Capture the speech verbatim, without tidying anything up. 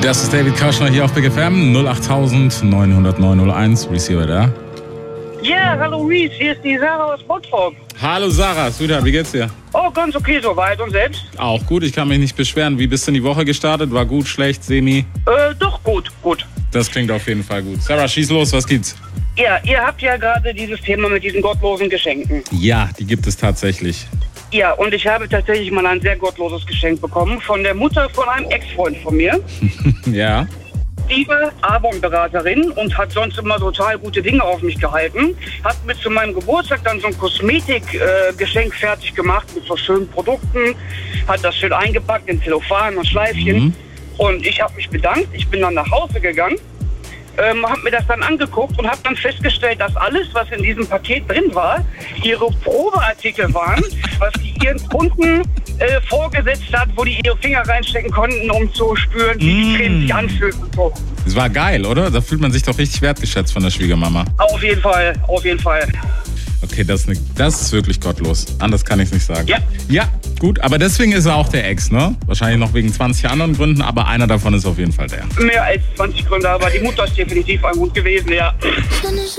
Das ist David Kirschner hier auf Big F M null acht neun null null neun null eins. Receiver da. Ja, hallo Reese, hier ist die Sarah aus Bottrop. Hallo Sarah, Sweetheart, wie geht's dir? Oh, ganz okay soweit. Und selbst? Auch gut, ich kann mich nicht beschweren. Wie bist du in die Woche gestartet? War gut, schlecht, semi? Äh, doch gut, gut. Das klingt auf jeden Fall gut. Sarah, schieß los, was gibt's? Ja, ihr habt ja gerade dieses Thema mit diesen gottlosen Geschenken. Ja, die gibt es tatsächlich. Ja, und ich habe tatsächlich mal ein sehr gottloses Geschenk bekommen von der Mutter von einem Ex-Freund von mir. Ja. Die war Avon-Beraterin und hat sonst immer total gute Dinge auf mich gehalten. Hat mir zu meinem Geburtstag dann so ein Kosmetikgeschenk äh, fertig gemacht mit so schönen Produkten. Hat das schön eingepackt in Zellophan und Schleifchen. Mhm. Und ich habe mich bedankt. Ich bin dann nach Hause gegangen. Ähm, habe mir das dann angeguckt und habe dann festgestellt, dass alles, was in diesem Paket drin war, ihre Probeartikel waren, was die ihren Kunden äh, vorgesetzt hat, wo die ihre Finger reinstecken konnten, um zu spüren, wie die Creme sich anfühlt und so. Das war geil, oder? Da fühlt man sich doch richtig wertgeschätzt von der Schwiegermama. Auf jeden Fall, auf jeden Fall. Okay, das ist, ne, das ist wirklich gottlos. Anders kann ich es nicht sagen. Ja. Ja, gut, aber deswegen ist er auch der Ex, ne? Wahrscheinlich noch wegen zwanzig anderen Gründen, aber einer davon ist auf jeden Fall der. Mehr als zwanzig Gründe, aber die Mutter ist definitiv ein Grund gewesen, ja.